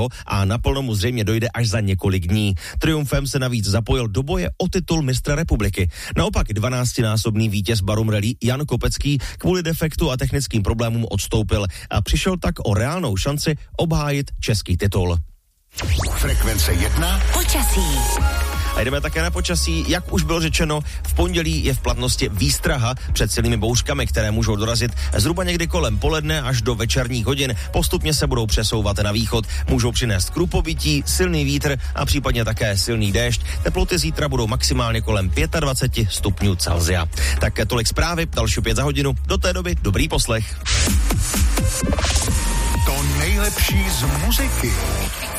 jiného a naplno mu zřejmě dojde až za několik dní. Triumfem se navíc zapojil do boje o titul mistra republiky. Naopak 12násobný vítěz Barum Rally Jan Kopecký kvůli defektu a technickým problémům odstoupil a přišel tak o reálnou šanci obhájit český titul. Frekvence 1. Počasí. A jdeme také na počasí. Jak už bylo řečeno, v pondělí je v platnosti výstraha před silnými bouřkami, které můžou dorazit zhruba někdy kolem poledne až do večerních hodin. Postupně se budou přesouvat na východ. Můžou přinést krupobytí, silný vítr a případně také silný déšť. Teploty zítra budou maximálně kolem 25 stupňů Celsia. Tak tolik zprávy, další 5 za hodinu. Do té doby dobrý poslech. To nejlepší z muziky.